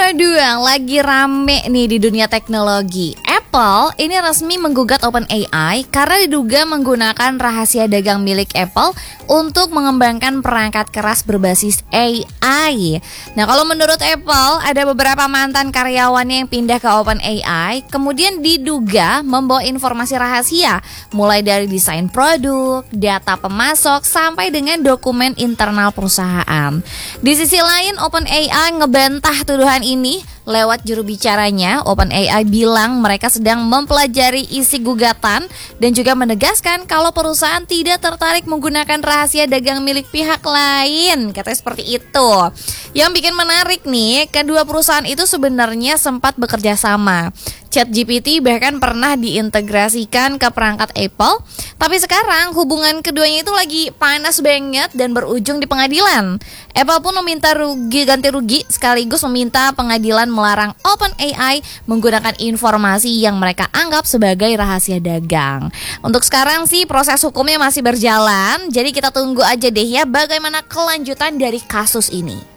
Waduh, lagi rame nih di dunia teknologi. Apple ini resmi menggugat OpenAI karena diduga menggunakan rahasia dagang milik Apple untuk mengembangkan perangkat keras berbasis AI. Nah, kalau menurut Apple, ada beberapa mantan karyawannya yang pindah ke OpenAI, kemudian diduga membawa informasi rahasia, mulai dari desain produk, data pemasok, sampai dengan dokumen internal perusahaan. Di sisi lain, OpenAI ngebantah tuduhan ini. Lewat juru bicaranya, OpenAI bilang mereka sedang mempelajari isi gugatan dan juga menegaskan kalau perusahaan tidak tertarik menggunakan rahasia dagang milik pihak lain. Katanya seperti itu. Yang bikin menarik nih, kedua perusahaan itu sebenarnya sempat bekerja sama. ChatGPT bahkan pernah diintegrasikan ke perangkat Apple, tapi sekarang hubungan keduanya itu lagi panas banget dan berujung di pengadilan. Apple pun meminta ganti rugi sekaligus meminta pengadilan melarang OpenAI menggunakan informasi yang mereka anggap sebagai rahasia dagang. Untuk sekarang sih proses hukumnya masih berjalan, jadi kita tunggu aja deh ya bagaimana kelanjutan dari kasus ini.